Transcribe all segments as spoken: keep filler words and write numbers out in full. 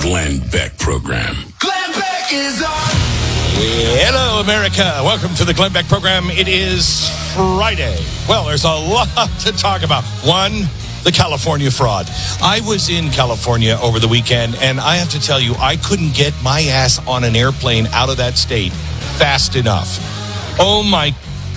Glenn Beck Program. Glenn Beck is on. Hello, America. Welcome to the Glenn Beck Program. It is Friday. Well, there's a lot to talk about. One, the California fraud. I was in California over the weekend, and I have to tell you, I couldn't get my ass on an airplane out of that state fast enough. Oh, my...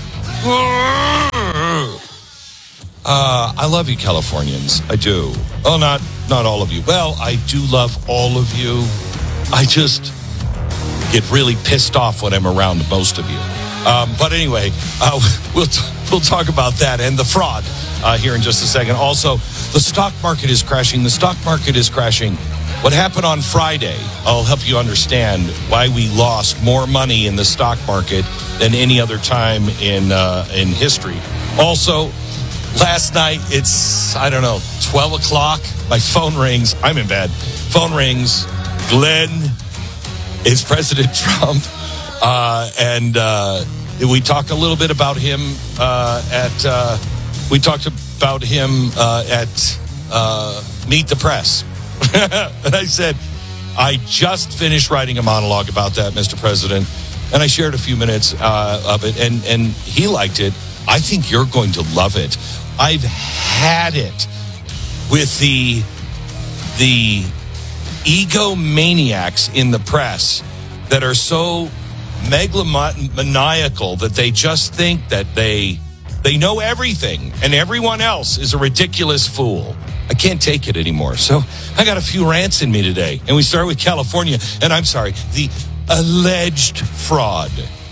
Uh, I love you, Californians. I do. Well, not not all of you. Well, I do love all of you. I just get really pissed off when I'm around most of you. Um, but anyway, uh, we'll t- we'll talk about that and the fraud uh, here in just a second. Also, the stock market is crashing. The stock market is crashing. What happened on Friday, I'll help you understand why we lost more money in the stock market than any other time in uh, in history. Also, last night, it's, I don't know, twelve o'clock. My phone rings. I'm in bed. Phone rings. Glenn, it's President Trump. Uh, and uh, we talked a little bit about him uh, at, uh, we talked about him uh, at uh, Meet the Press. And I said, I just finished writing a monologue about that, Mister President. And I shared a few minutes uh, of it, and, and he liked it. I think you're going to love it. I've had it with the the egomaniacs in the press that are so megalomaniacal that they just think that they they know everything and everyone else is a ridiculous fool. I can't take it anymore. So I got a few rants in me today. And we start with California. And I'm sorry, the alleged fraud.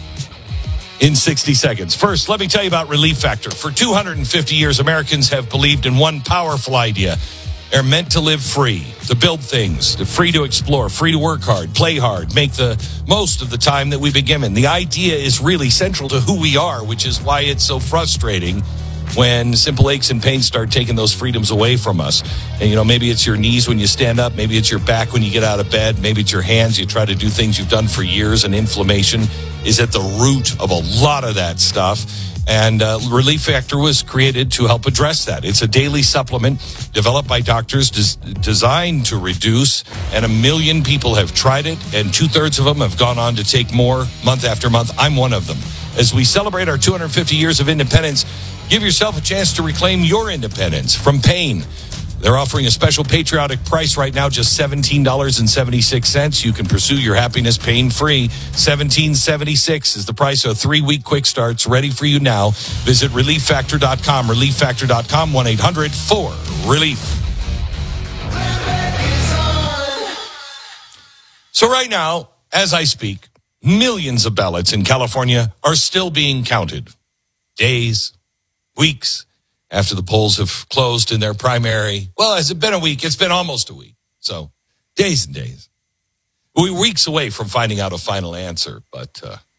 In sixty seconds. First, let me tell you about Relief Factor. For two hundred fifty years, Americans have believed in one powerful idea. They're meant to live free, to build things, to free to explore, free to work hard, play hard, make the most of the time that we've been given. The idea is really central to who we are, which is why it's so frustrating when simple aches and pains start taking those freedoms away from us. And, you know, maybe it's your knees when you stand up. Maybe it's your back when you get out of bed. Maybe it's your hands. You try to do things you've done for years, and inflammation is at the root of a lot of that stuff. And uh, Relief Factor was created to help address that. It's a daily supplement developed by doctors des- designed to reduce, and a million people have tried it, and two-thirds of them have gone on to take more month after month. I'm one of them. As we celebrate our two hundred fifty years of independence, give yourself a chance to reclaim your independence from pain. They're offering a special patriotic price right now, just seventeen dollars and seventy-six cents. You can pursue your happiness pain-free. seventeen dollars and seventy-six cents is the price of a three-week quick starts ready for you now. Visit relief factor dot com, relief factor dot com, one eight hundred four relief. So right now, as I speak, millions of ballots in California are still being counted. Days, weeks after the polls have closed in their primary. Well, has it been a week? It's been almost a week. So days and days. We're weeks away from finding out a final answer, but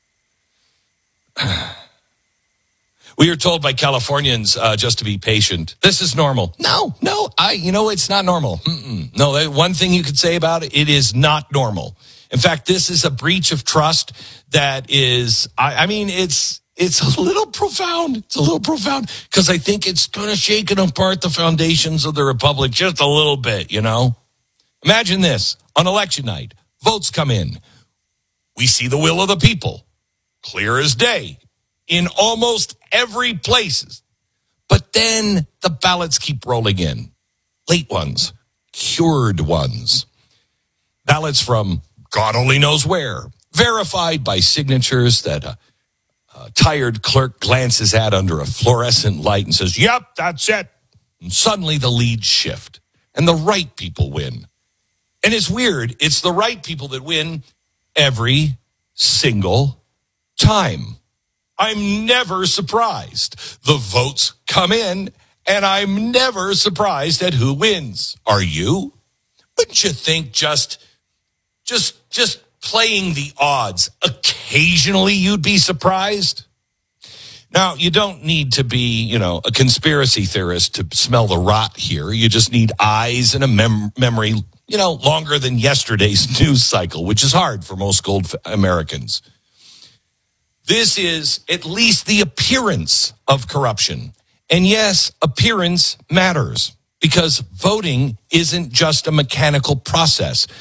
uh, we are told by Californians uh, just to be patient. This is normal. No, no, I, you know, it's not normal. Mm-mm. No, that, one thing you could say about it, it is not normal. In fact, this is a breach of trust that is, I, I mean, it's, It's a little profound. It's a little profound because I think it's going to shake apart the foundations of the republic just a little bit, you know? Imagine this. On election night, votes come in. We see the will of the people, clear as day, in almost every place. But then the ballots keep rolling in. Late ones, cured ones. Ballots from God only knows where, verified by signatures that... Uh, A tired clerk glances at under a fluorescent light and says, yep, that's it. And suddenly the leads shift and the right people win. And it's weird. It's the right people that win every single time. I'm never surprised. The votes come in and I'm never surprised at who wins. Are you? Wouldn't you think just, just, just, playing the odds, occasionally you'd be surprised? Now, you don't need to be, you know, a conspiracy theorist to smell the rot here. You just need eyes and a mem- memory, you know, longer than yesterday's news cycle, which is hard for most gold Americans. This is at least the appearance of corruption. And yes, appearance matters because voting isn't just a mechanical process.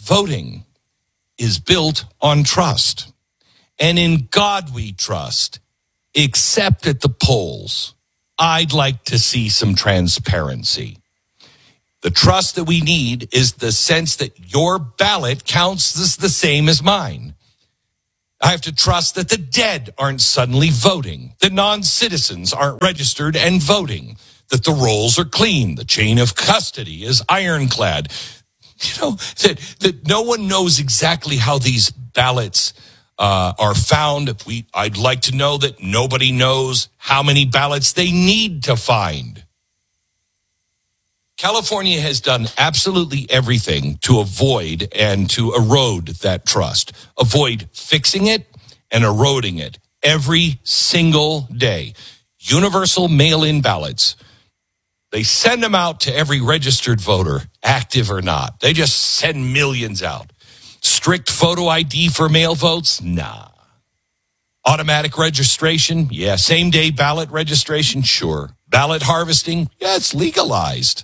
voting is built on trust. And in God we trust, except at the polls. I'd like to see some transparency. The trust that we need is the sense that your ballot counts as the same as mine. I have to trust that the dead aren't suddenly voting, that non-citizens aren't registered and voting, that the rolls are clean, the chain of custody is ironclad. You know, that, that no one knows exactly how these ballots uh, are found. We, I'd like to know that nobody knows how many ballots they need to find. California has done absolutely everything to avoid and to erode that trust. Avoid fixing it and eroding it every single day. Universal mail-in ballots. They send them out to every registered voter, active or not. They just send millions out. Strict photo I D for mail votes? Nah. Automatic registration? Yeah. Same-day ballot registration? Sure. Ballot harvesting? Yeah, it's legalized.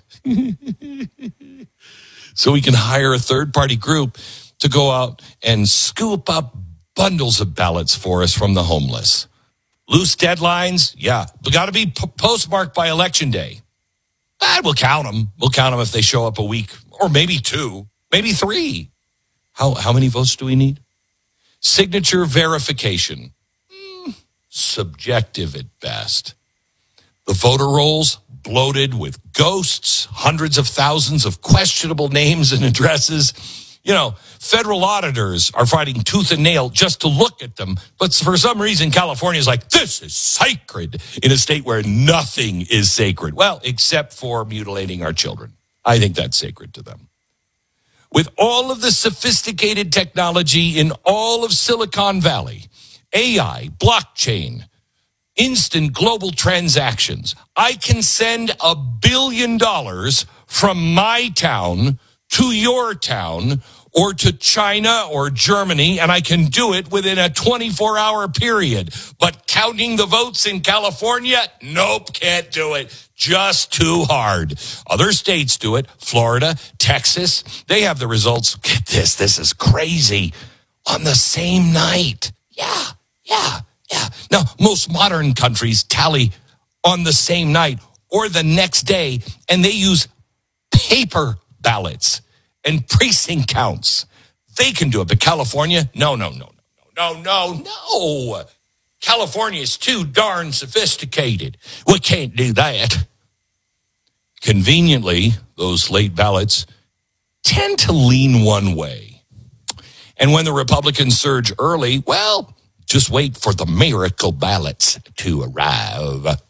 So we can hire a third-party group to go out and scoop up bundles of ballots for us from the homeless. Loose deadlines? Yeah. We got to be p- postmarked by Election Day. Ah, we'll count them. We'll count them if they show up a week, or maybe two, maybe three. How, how many votes do we need? Signature verification. Mm, subjective at best. The voter rolls bloated with ghosts, hundreds of thousands of questionable names and addresses. You know, federal auditors are fighting tooth and nail just to look at them. But for some reason, California is like, this is sacred in a state where nothing is sacred. Well, except for mutilating our children. I think that's sacred to them. With all of the sophisticated technology in all of Silicon Valley, A I, blockchain, instant global transactions, I can send a billion dollars from my town to your town or to China or Germany, and I can do it within a twenty-four hour period. But counting the votes in California, nope, can't do it. Just too hard. Other states do it. Florida, Texas, they have the results. Get this, this is crazy. On the same night. Yeah, yeah. Yeah. Now, most modern countries tally on the same night or the next day, and they use paper ballots and precinct counts. They can do it, but California, no, no, no, no, no, no, no. California is too darn sophisticated. We can't do that. Conveniently, those late ballots tend to lean one way. And when the Republicans surge early, well, just wait for the miracle ballots to arrive.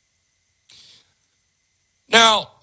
Now,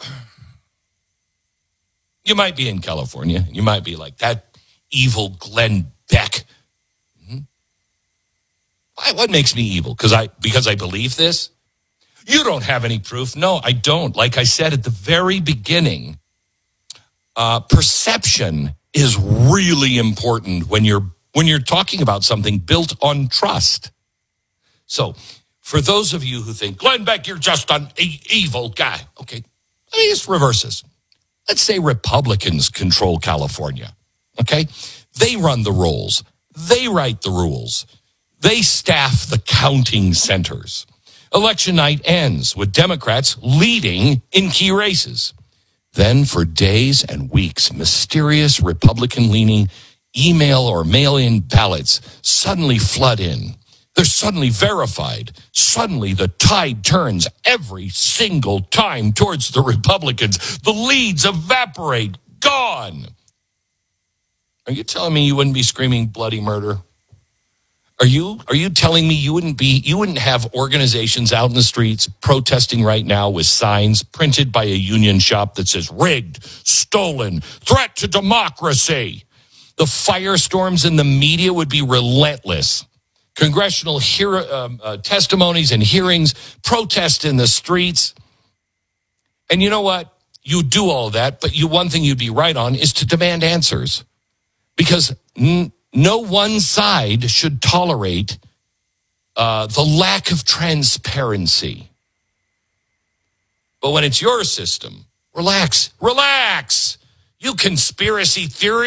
you might be in California. You might be like, that evil Glenn Beck. Mm-hmm. Why, what makes me evil? Because I, because I believe this? You don't have any proof. No, I don't. Like I said at the very beginning, uh, perception is really important when you're when you're talking about something built on trust. So for those of you who think, Glenn Beck, you're just an e- evil guy. Okay, let me just reverse this. Let's say Republicans control California. Okay, they run the rolls. They write the rules. They staff the counting centers. Election night ends with Democrats leading in key races. Then for days and weeks, mysterious Republican-leaning email or mail-in ballots suddenly flood in. They're suddenly verified. Suddenly the tide turns every single time towards the Republicans. The leads evaporate. Gone. Are you telling me you wouldn't be screaming bloody murder? Are you are you telling me you wouldn't be you wouldn't have organizations out in the streets protesting right now with signs printed by a union shop that says rigged, stolen, threat to democracy? The firestorms in the media would be relentless. Congressional hear, um, uh, testimonies and hearings, protests in the streets. And you know what? You do all that, but you one thing you'd be right on is to demand answers. Because n- no one side should tolerate uh, the lack of transparency. But when it's your system, relax, relax. You conspiracy theory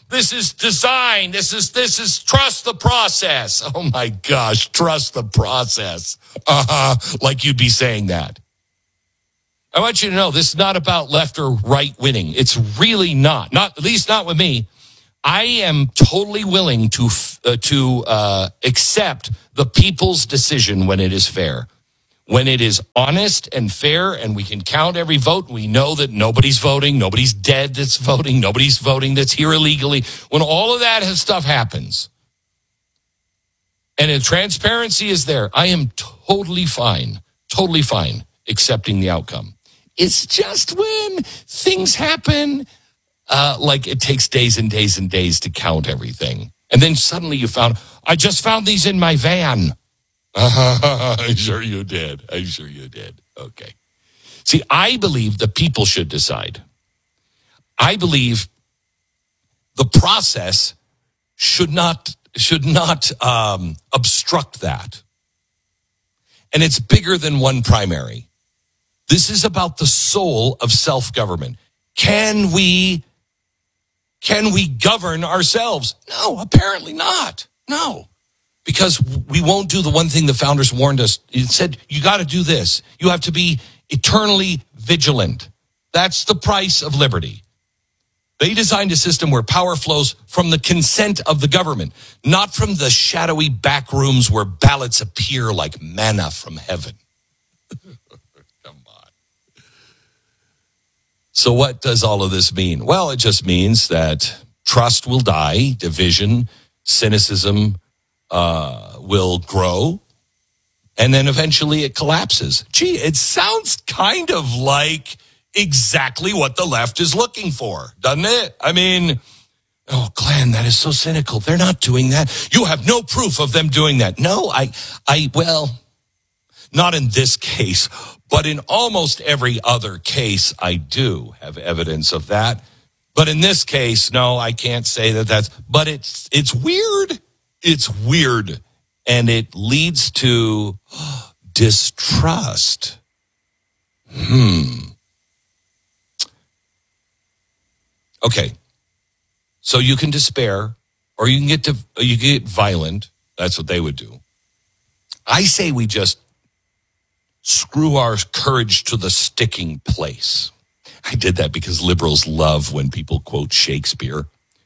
This is design. This is, this is trust the process. Oh my gosh, trust the process. Uh-huh. Like you'd be saying that. I want you to know this is not about left or right winning. It's really not. Not, at least not with me. I am totally willing to uh, to uh, accept the people's decision when it is fair. When it is honest and fair and we can count every vote, we know that nobody's voting, nobody's dead that's voting, nobody's voting that's here illegally. When all of that stuff happens and if transparency is there, I am totally fine, totally fine accepting the outcome. It's just when things happen, uh, like it takes days and days and days to count everything. And then suddenly you found, I just found these in my van. Uh, I'm sure you did. I'm sure you did. Okay. See, I believe the people should decide. I believe the process should not should not um, obstruct that. And it's bigger than one primary. This is about the soul of self-government. Can we can we govern ourselves? No, apparently not. No. Because we won't do the one thing the founders warned us. It said, you got to do this. You have to be eternally vigilant. That's the price of liberty. They designed a system where power flows from the consent of the government, not from the shadowy back rooms where ballots appear like manna from heaven. Come on. So what does all of this mean? Well, it just means that trust will die, division, cynicism, Uh, will grow, and then eventually it collapses. Gee, it sounds kind of like exactly what the left is looking for, doesn't it? I mean, oh, Glenn, that is so cynical. They're not doing that. You have no proof of them doing that. No, I, I, well, not in this case, but in almost every other case, I do have evidence of that. But in this case, no, I can't say that that's, but it's, it's weird. It's weird, and it leads to distrust. Hmm. Okay. So you can despair, or you can get to, you get violent. That's what they would do. I say we just screw our courage to the sticking place. I did that because liberals love when people quote Shakespeare.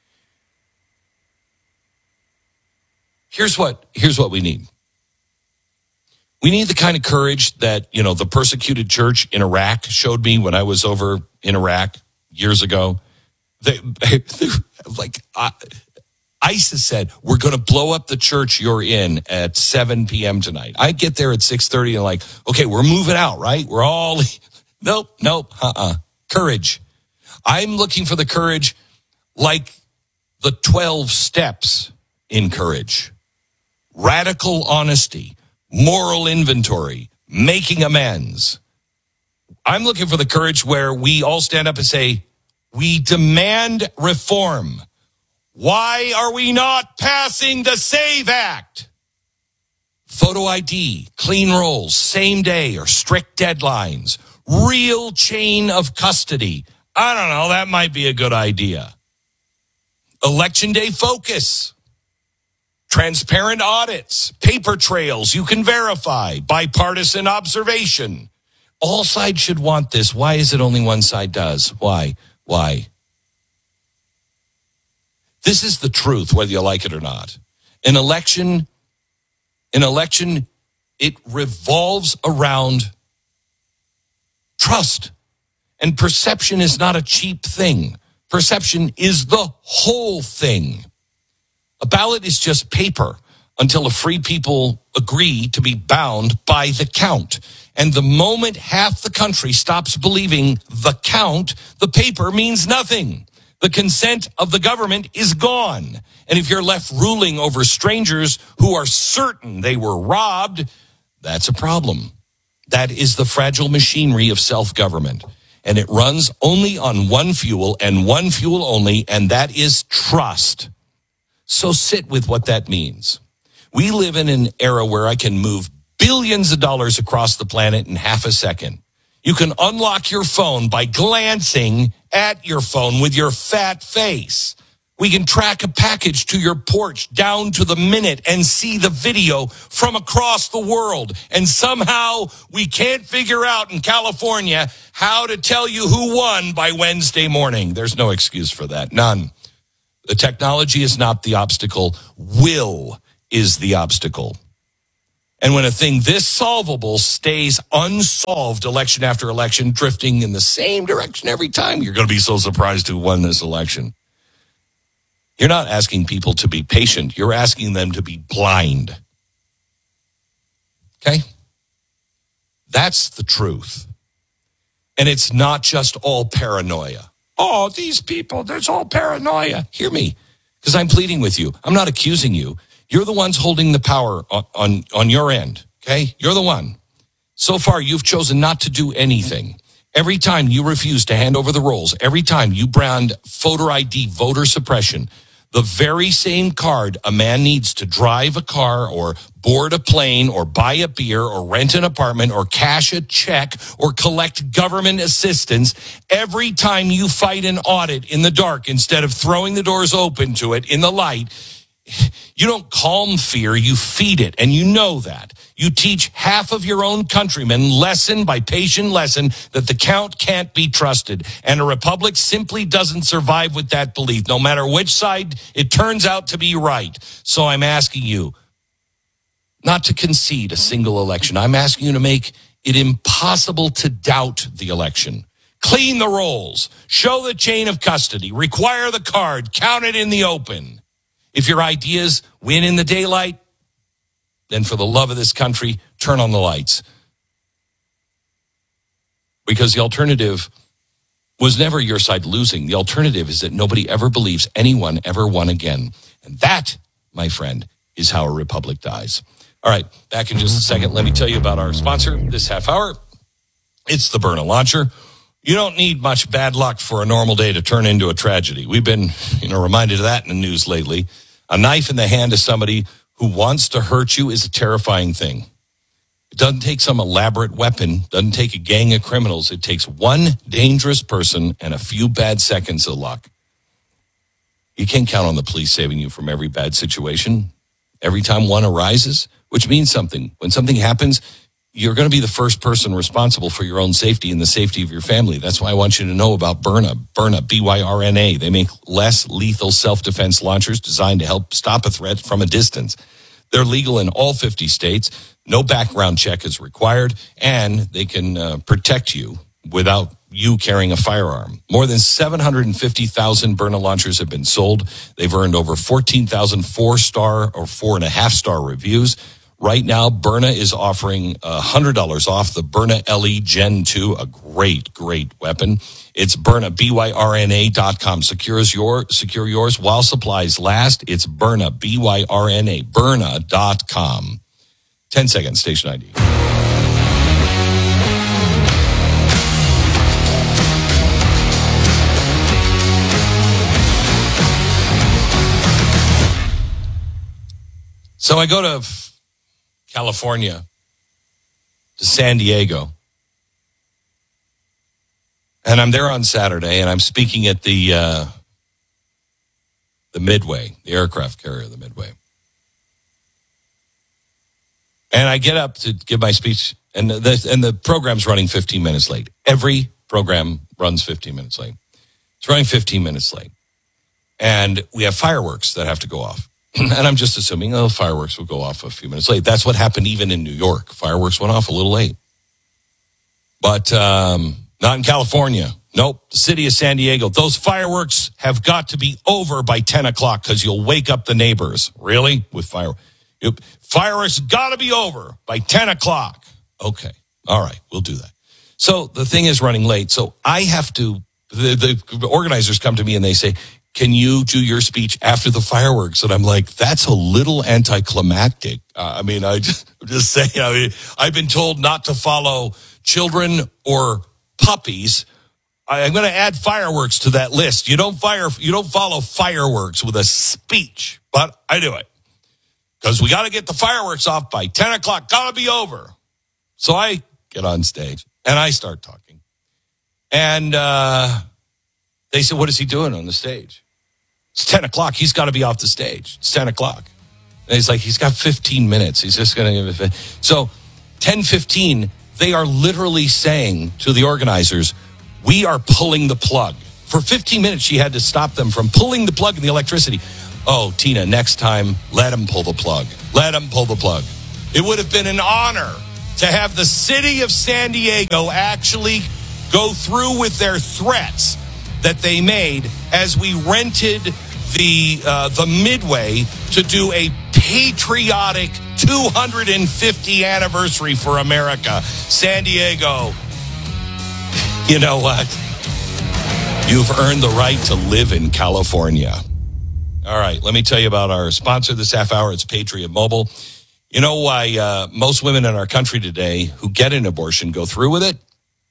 Here's what, here's what we need. We need the kind of courage that, you know, the persecuted church in Iraq showed me when I was over in Iraq years ago. They, they like, uh, ISIS said, we're going to blow up the church you're in at seven p.m. tonight. I get there at six thirty and like, okay, we're moving out, right? We're all, nope, nope, uh-uh. Courage. I'm looking for the courage like the twelve steps in courage. Radical honesty, moral inventory, making amends. I'm looking for the courage where we all stand up and say, we demand reform. Why are we not passing the SAVE Act? Photo I D, clean rolls, same day or strict deadlines, real chain of custody. I don't know, that might be a good idea. Election day focus. Transparent audits, paper trails you can verify, bipartisan observation. All sides should want this. Why is it only one side does? Why? Why? This is the truth, whether you like it or not. An election, an election, it revolves around trust. And perception is not a cheap thing. Perception is the whole thing. A ballot is just paper until a free people agree to be bound by the count. And the moment half the country stops believing the count, the paper means nothing. The consent of the government is gone. And if you're left ruling over strangers who are certain they were robbed, that's a problem. That is the fragile machinery of self-government. And it runs only on one fuel and one fuel only, and that is trust. So sit with what that means. We live in an era where I can move billions of dollars across the planet in half a second. You can unlock your phone by glancing at your phone with your fat face. We can track a package to your porch down to the minute and see the video from across the world. And somehow we can't figure out in California how to tell you who won by Wednesday morning. There's no excuse for that. None. The technology is not the obstacle. Will is the obstacle. And when a thing this solvable stays unsolved election after election, drifting in the same direction every time, you're going to be so surprised who won this election. You're not asking people to be patient. You're asking them to be blind. Okay? That's the truth. And it's not just all paranoia. Oh, these people, there's all paranoia. Hear me, because I'm pleading with you. I'm not accusing you. You're the ones holding the power on, on, on your end, okay? You're the one. So far, you've chosen not to do anything. Every time you refuse to hand over the rolls, every time you brand voter I D, voter suppression, the very same card a man needs to drive a car or board a plane or buy a beer or rent an apartment or cash a check or collect government assistance, every time you fight an audit in the dark instead of throwing the doors open to it in the light, you don't calm fear, you feed it, and you know that. You teach half of your own countrymen lesson by patient lesson that the count can't be trusted, and a republic simply doesn't survive with that belief, no matter which side it turns out to be right. So I'm asking you not to concede a single election. I'm asking you to make it impossible to doubt the election. Clean the rolls, show the chain of custody, require the card, count it in the open. If your ideas win in the daylight, then for the love of this country, turn on the lights. Because the alternative was never your side losing. The alternative is that nobody ever believes anyone ever won again. And that, my friend, is how a republic dies. All right, back in just a second. Let me tell you about our sponsor this half hour. It's the Byrna Launcher. You don't need much bad luck for a normal day to turn into a tragedy. We've been, you know, reminded of that in the news lately. A knife in the hand of somebody who wants to hurt you is a terrifying thing. It doesn't take some elaborate weapon, doesn't take a gang of criminals. It takes one dangerous person and a few bad seconds of luck. You can't count on the police saving you from every bad situation. Every time one arises, which means something. When something happens, you're going to be the first person responsible for your own safety and the safety of your family. That's why I want you to know about Byrna. Byrna, B Y R N A. They make less lethal self-defense launchers designed to help stop a threat from a distance. They're legal in all fifty states. No background check is required, and they can uh, protect you without you carrying a firearm. More than seven hundred fifty thousand Byrna launchers have been sold. They've earned over fourteen thousand four-star or four-and-a-half-star reviews. Right now, Byrna is offering one hundred dollars off the Byrna L E Gen two, a great, great weapon. It's Byrna, B Y R N A dot com. Secures your, secure yours while supplies last. It's Byrna, B Y R N A, Byrna dot com. ten seconds, station I D. So I go to California, to San Diego. And I'm there on Saturday, and I'm speaking at the uh, the Midway, the aircraft carrier, the Midway. And I get up to give my speech, and the, and the program's running fifteen minutes late. Every program runs fifteen minutes late. It's running fifteen minutes late. And we have fireworks that have to go off. And I'm just assuming, oh, fireworks will go off a few minutes late. That's what happened even in New York. Fireworks went off a little late. But um, not in California. Nope. The city of San Diego. Those fireworks have got to be over by ten o'clock because you'll wake up the neighbors. Really? With fireworks. Fireworks got to be over by ten o'clock. Okay. All right. We'll do that. So the thing is running late. So I have to, the, the organizers come to me and they say, can you do your speech after the fireworks? And I'm like, that's a little anticlimactic. Uh, I mean, I just, I'm just saying, I mean, I've been told not to follow children or puppies. I, I'm going to add fireworks to that list. You don't fire, you don't follow fireworks with a speech, but I do it because we got to get the fireworks off by ten o'clock. Got to be over. So I get on stage and I start talking. And uh, they said, what is he doing on the stage? It's ten o'clock. He's got to be off the stage. It's ten o'clock. And he's like, he's got fifteen minutes. He's just going to give it. So ten fifteen, they are literally saying to the organizers, we are pulling the plug. For fifteen minutes, she had to stop them from pulling the plug in the electricity. Oh, Tina, next time, let them pull the plug. Let them pull the plug. It would have been an honor to have the city of San Diego actually go through with their threats that they made as we rented the uh, the Midway to do a patriotic two hundred fiftieth anniversary for America. San Diego, you know what? You've earned the right to live in California. All right, let me tell you about our sponsor this half hour. It's Patriot Mobile. You know why uh, most women in our country today who get an abortion go through with it?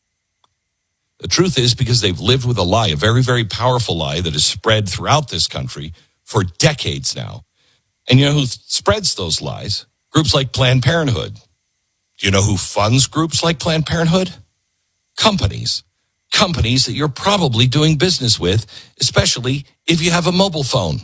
The truth is because they've lived with a lie, a very, very powerful lie that has spread throughout this country for decades now. And you know who spreads those lies? Groups like Planned Parenthood. Do you know who funds groups like Planned Parenthood? Companies. Companies that you're probably doing business with, especially if you have a mobile phone.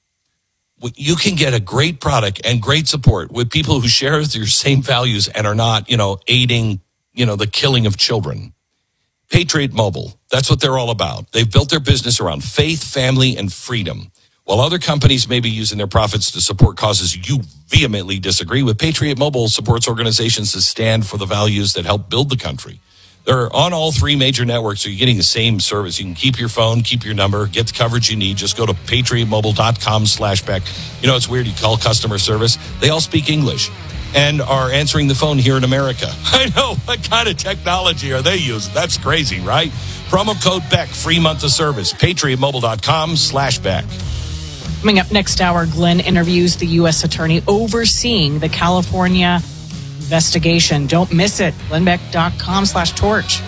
You can get a great product and great support with people who share your same values and are not, you know, aiding, you know, the killing of children. Patriot Mobile, that's what they're all about. They've built their business around faith, family, and freedom. While other companies may be using their profits to support causes you vehemently disagree with, Patriot Mobile supports organizations that stand for the values that help build the country. They're on all three major networks, so you're getting the same service. You can keep your phone, keep your number, get the coverage you need. Just go to patriotmobile.com slash Beck. You know, it's weird. You call customer service. They all speak English and are answering the phone here in America. I know. What kind of technology are they using? That's crazy, right? Promo code Beck, free month of service. patriotmobile.com slash Beck. Coming up next hour, Glenn interviews the U S attorney overseeing the California investigation. Don't miss it. glenbeck.com slash torch.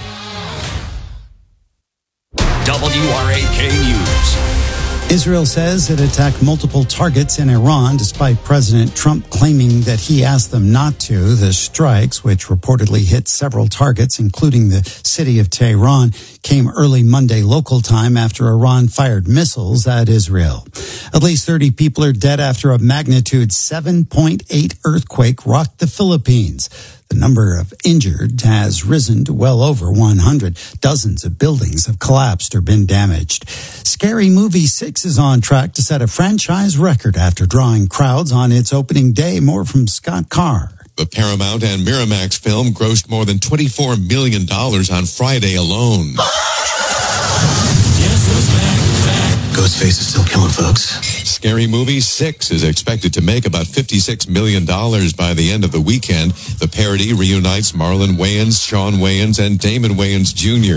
W R A K News. Israel says it attacked multiple targets in Iran despite President Trump claiming that he asked them not to. The strikes, which reportedly hit several targets, including the city of Tehran, came early Monday local time after Iran fired missiles at Israel. At least thirty people are dead after a magnitude seven point eight earthquake rocked the Philippines. The number of injured has risen to well over one hundred. Dozens of buildings have collapsed or been damaged. Scary Movie six is on track to set a franchise record after drawing crowds on its opening day. More from Scott Carr. The Paramount and Miramax film grossed more than twenty-four million dollars on Friday alone. Ghostface is still killing folks. Scary Movie six is expected to make about fifty-six million dollars by the end of the weekend. The parody reunites Marlon Wayans, Sean Wayans, and Damon Wayans Junior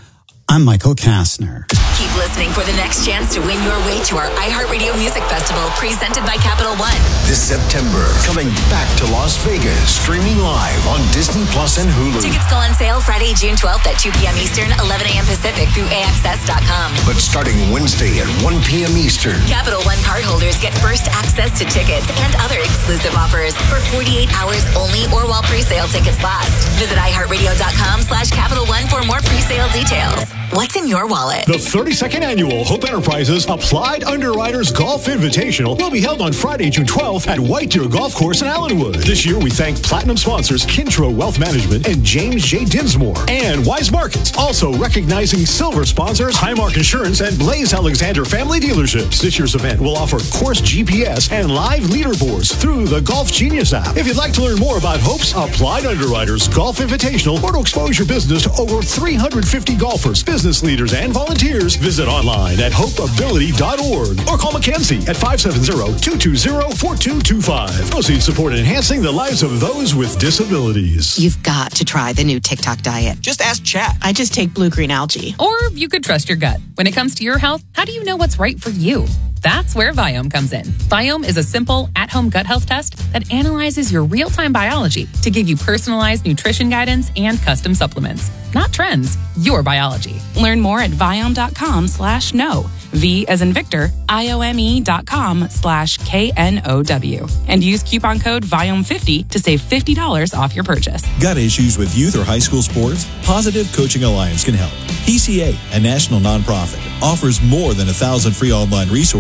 I'm Michael Kastner. Keep listening for the next chance to win your way to our iHeartRadio Music Festival presented by Capital One. This September, coming back to Las Vegas, streaming live on Disney Plus and Hulu. Tickets go on sale Friday, June twelfth at two p.m. Eastern, eleven a.m. Pacific through A X S dot com. But starting Wednesday at one p.m. Eastern, Capital One cardholders get first access to tickets and other exclusive offers for forty-eight hours only or while presale tickets last. Visit iHeartRadio.com slash Capital One for more presale details. What's in your wallet? The thirty-second Annual Hope Enterprises Applied Underwriters Golf Invitational will be held on Friday, June twelfth at White Deer Golf Course in Allenwood. This year, we thank platinum sponsors Kintro Wealth Management and James J. Dinsmore and Wise Markets. Also recognizing silver sponsors Highmark Insurance and Blaze Alexander Family Dealerships. This year's event will offer course G P S and live leaderboards through the Golf Genius app. If you'd like to learn more about Hope's Applied Underwriters Golf Invitational or to expose your business to over three hundred fifty golfers, business leaders, and volunteers, visit online at hope ability dot org or call Mackenzie at five seven zero, two two zero, four two two five. Proceeds support enhancing the lives of those with disabilities. You've got to try the new TikTok diet. Just ask Chat. I just take blue-green algae. Or you could trust your gut. When it comes to your health, how do you know what's right for you? That's where Viome comes in. Viome is a simple, at-home gut health test that analyzes your real-time biology to give you personalized nutrition guidance and custom supplements. Not trends, your biology. Learn more at Viome.com slash no. V as in Victor, I-O-M-E dot com slash K N O W. And use coupon code Viome fifty to save fifty dollars off your purchase. Got issues with youth or high school sports? Positive Coaching Alliance can help. P C A, a national nonprofit, offers more than a thousand free online resources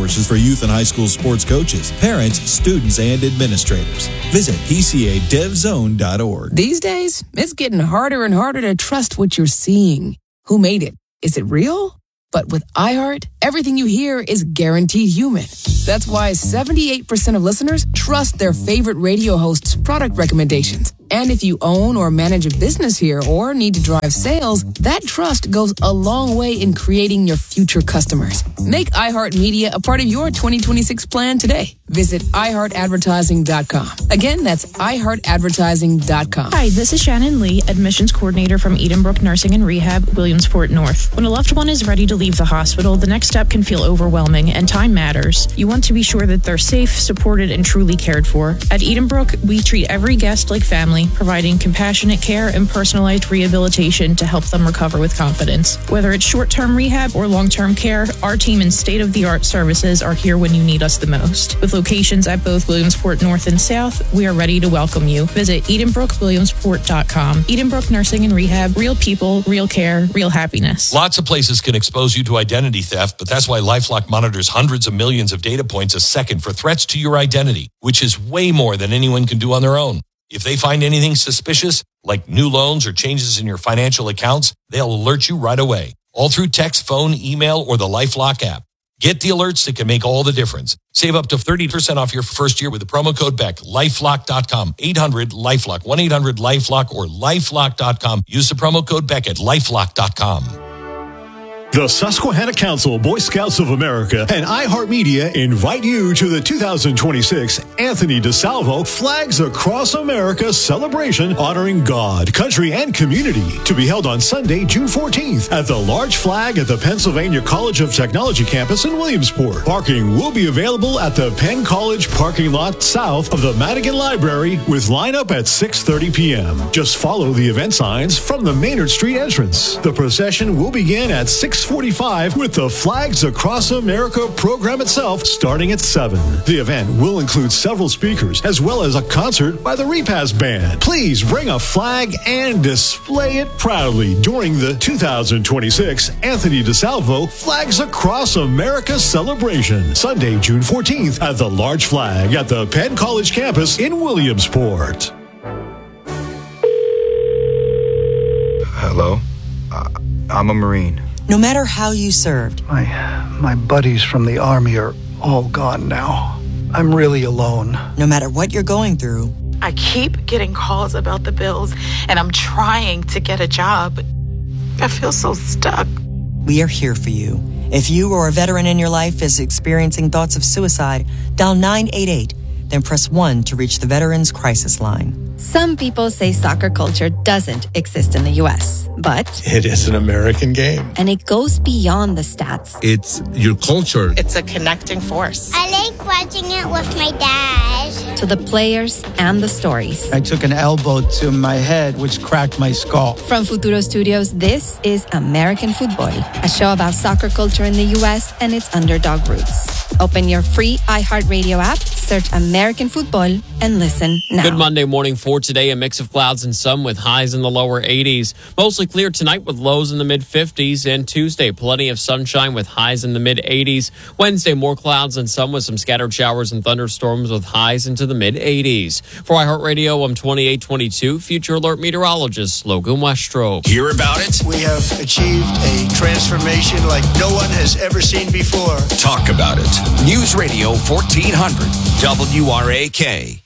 resources for youth and high school sports coaches, parents, students, and administrators. Visit P C A dev zone dot org. These days, it's getting harder and harder to trust what you're seeing. Who made it? Is it real? But with iHeart, everything you hear is guaranteed human. That's why seventy-eight percent of listeners trust their favorite radio host's product recommendations. And if you own or manage a business here or need to drive sales, that trust goes a long way in creating your future customers. Make iHeartMedia a part of your twenty twenty-six plan today. Visit i heart advertising dot com. Again, that's i heart advertising dot com. Hi, this is Shannon Lee, admissions coordinator from Edenbrook Nursing and Rehab, Williamsport North. When a loved one is ready to leave the hospital, the next step can feel overwhelming and time matters. You want to be sure that they're safe, supported, and truly cared for. At Edenbrook, we treat every guest like family, providing compassionate care and personalized rehabilitation to help them recover with confidence. Whether it's short-term rehab or long-term care, our team and state-of-the-art services are here when you need us the most. With locations at both Williamsport North and South, we are ready to welcome you. Visit edenbrook williamsport dot com. Edenbrook Nursing and Rehab, real people, real care, real happiness. Lots of places can expose you to identity theft, but that's why LifeLock monitors hundreds of millions of data points a second for threats to your identity, which is way more than anyone can do on their own. If they find anything suspicious, like new loans or changes in your financial accounts, they'll alert you right away, all through text, phone, email, or the LifeLock app. Get the alerts that can make all the difference. Save up to thirty percent off your first year with the promo code Beck. lifelock dot com, eight hundred LifeLock, one eight hundred LifeLock, or lifelock dot com. Use the promo code Beck at lifelock dot com. The Susquehanna Council, Boy Scouts of America, and iHeartMedia invite you to the two thousand twenty-six Anthony DeSalvo Flags Across America celebration honoring God, country, and community to be held on Sunday, June fourteenth at the Large Flag at the Pennsylvania College of Technology campus in Williamsport. Parking will be available at the Penn College parking lot south of the Madigan Library with lineup at six thirty p.m. Just follow the event signs from the Maynard Street entrance. The procession will begin at six forty-five with the Flags Across America program itself starting at seven. The event will include several speakers as well as a concert by the Repast Band. Please bring a flag and display it proudly during the two thousand twenty-six Anthony DeSalvo Flags Across America celebration, Sunday, June fourteenth at the Large Flag at the Penn College campus in Williamsport. Hello, uh, I'm a Marine. No matter how you served. My, my buddies from the Army are all gone now. I'm really alone. No matter what you're going through. I keep getting calls about the bills, and I'm trying to get a job. I feel so stuck. We are here for you. If you or a veteran in your life is experiencing thoughts of suicide, dial nine eight eight, then press one to reach the Veterans Crisis Line. Some people say soccer culture doesn't exist in the U S, but it is an American game. And it goes beyond the stats. It's your culture. It's a connecting force. I like watching it with my dad. To the players and the stories. I took an elbow to my head, which cracked my skull. From Futuro Studios, this is American Football, a show about soccer culture in the U S and its underdog roots. Open your free iHeartRadio app, search American Football, and listen now. Good Monday morning for today. A mix of clouds and sun with highs in the lower eighties. Mostly clear tonight with lows in the mid fifties. And Tuesday, plenty of sunshine with highs in the mid eighties. Wednesday, more clouds and sun with some scattered showers and thunderstorms with highs into the mid eighties. For iHeartRadio, I'm twenty-eight twenty-two Future Alert meteorologist Logan Westrope. Hear about it? We have achieved a transformation like no one has ever seen before. Talk about it. News Radio fourteen hundred W R A K.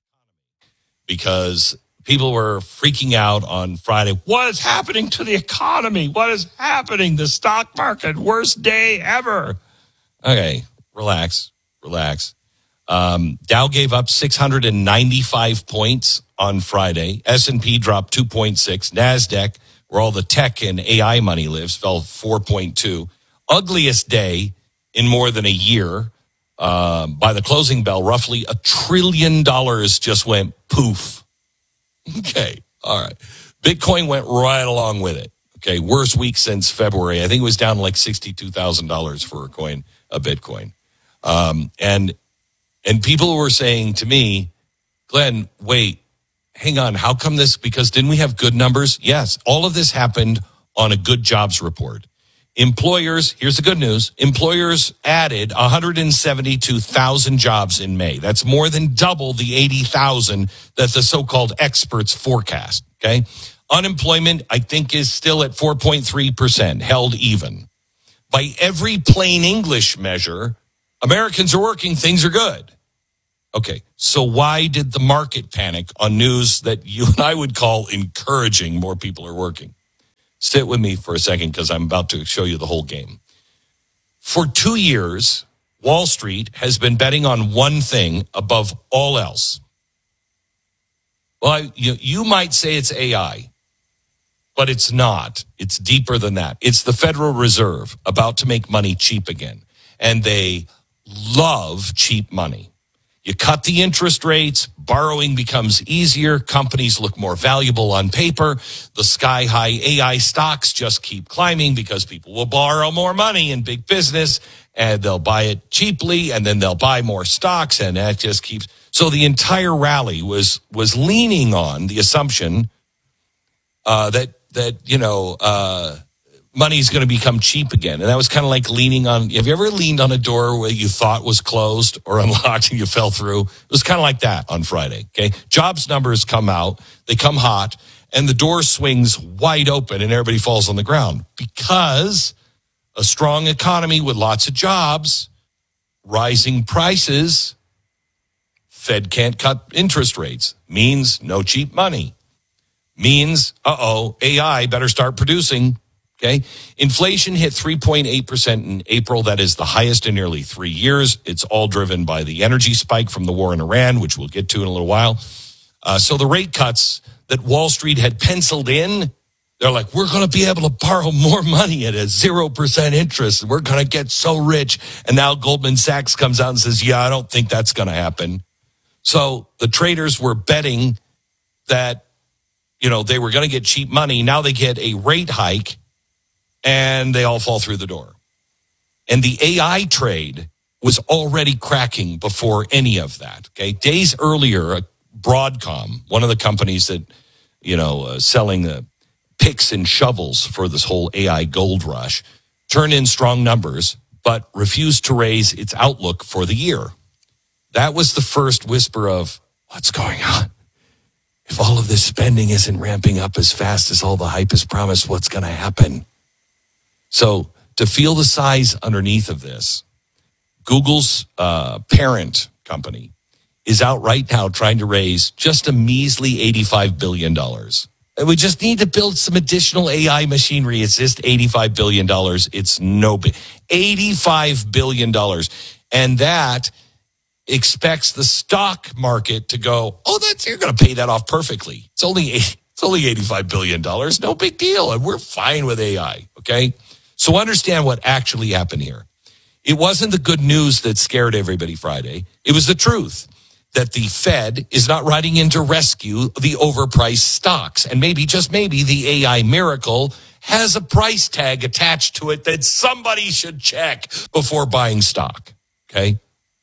Because people were freaking out on Friday. What is happening to the economy? What is happening? The stock market, worst day ever. Okay, relax, relax. Um, Dow gave up six hundred ninety-five points on Friday. S and P dropped two point six. NASDAQ, where all the tech and A I money lives, fell four point two. Ugliest day in more than a year. Uh, by the closing bell, roughly a trillion dollars just went poof. Okay, all right. Bitcoin went right along with it. Okay, worst week since February. I think it was down like sixty-two thousand dollars for a coin, a Bitcoin. Um, and and people were saying to me, Glenn, wait, hang on. How come this? Because didn't we have good numbers? Yes, all of this happened on a good jobs report. Employers, here's the good news. Employers added one hundred seventy-two thousand jobs in May. That's more than double the eighty thousand that the so-called experts forecast, okay? Unemployment, I think, is still at four point three percent, held even. By every plain English measure, Americans are working, things are good. Okay, so why did the market panic on news that you and I would call encouraging more people are working? Sit with me for a second because I'm about to show you the whole game. For two years, Wall Street has been betting on one thing above all else. Well, I, you, you might say it's A I, but it's not. It's deeper than that. It's the Federal Reserve about to make money cheap again, and they love cheap money. You cut the interest rates, borrowing becomes easier, companies look more valuable on paper, the sky-high A I stocks just keep climbing because people will borrow more money in big business, and they'll buy it cheaply, and then they'll buy more stocks, and that just keeps... So the entire rally was was leaning on the assumption uh, that, that you know... Uh, money's going to become cheap again. And that was kind of like leaning on, have you ever leaned on a door where you thought was closed or unlocked and you fell through? It was kind of like that on Friday, okay? Jobs numbers come out, they come hot, and the door swings wide open and everybody falls on the ground because a strong economy with lots of jobs, rising prices, Fed can't cut interest rates, means no cheap money, means, uh-oh, A I better start producing. Okay. Inflation hit three point eight percent in April. That is the highest in nearly three years. It's all driven by the energy spike from the war in Iran, which we'll get to in a little while. Uh, so the rate cuts that Wall Street had penciled in, they're like, we're going to be able to borrow more money at a zero percent interest. We're going to get so rich. And now Goldman Sachs comes out and says, yeah, I don't think that's going to happen. So the traders were betting that, you know, they were going to get cheap money. Now they get a rate hike. And they all fall through the door. And the A I trade was already cracking before any of that. Okay, days earlier, Broadcom, one of the companies that, you know, uh, selling the picks and shovels for this whole A I gold rush, turned in strong numbers, but refused to raise its outlook for the year. That was the first whisper of what's going on. If all of this spending isn't ramping up as fast as all the hype has promised, what's going to happen? So to feel the size underneath of this, Google's uh, parent company is out right now trying to raise just a measly eighty-five billion dollars. And we just need to build some additional A I machinery. It's just eighty-five billion dollars. It's no big. eighty-five billion dollars. And that expects the stock market to go, oh, that's you're going to pay that off perfectly. It's only it's only eighty-five billion dollars. No big deal. And we're fine with A I, okay? So understand what actually happened here. It wasn't the good news that scared everybody Friday. It was the truth that the Fed is not riding in to rescue the overpriced stocks. And maybe, just maybe, the A I miracle has a price tag attached to it that somebody should check before buying stock, okay?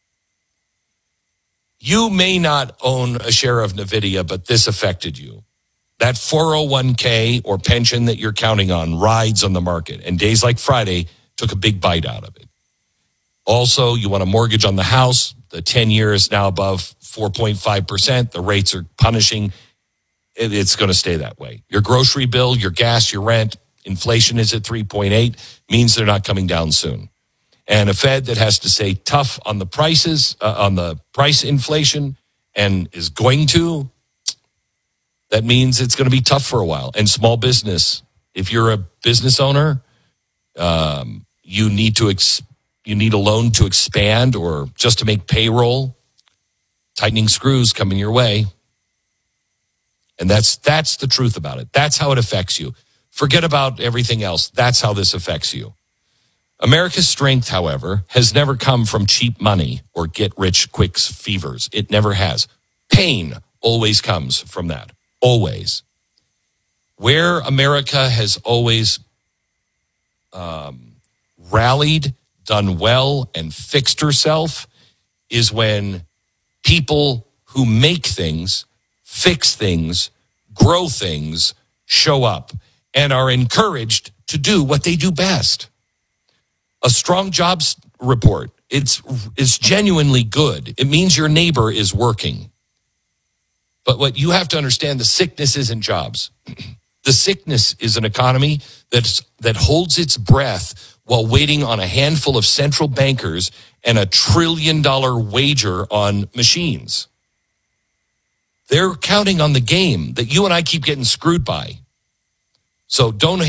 You may not own a share of NVIDIA, but this affected you. That four oh one k or pension that you're counting on rides on the market. And days like Friday took a big bite out of it. Also, you want a mortgage on the house. The ten year is now above four point five percent. The rates are punishing. It's going to stay that way. Your grocery bill, your gas, your rent, inflation is at three point eight, means they're not coming down soon. And a Fed that has to stay tough on the prices, uh, on the price inflation, and is going to, that means it's going to be tough for a while. And small business, if you're a business owner, um, you need to ex- you need a loan to expand or just to make payroll. Tightening screws coming your way. And that's that's the truth about it. That's how it affects you. Forget about everything else. That's how this affects you. America's strength, however, has never come from cheap money or get-rich-quick fevers. It never has. Pain always comes from that. Always. Where America has always um, rallied, done well, and fixed herself is when people who make things, fix things, grow things, show up, and are encouraged to do what they do best. A strong jobs report, it's, it's genuinely good. It means your neighbor is working. But what you have to understand, the sickness isn't jobs. The sickness is an economy that's, that holds its breath while waiting on a handful of central bankers and a trillion dollar wager on machines. They're counting on the game that you and I keep getting screwed by. So don't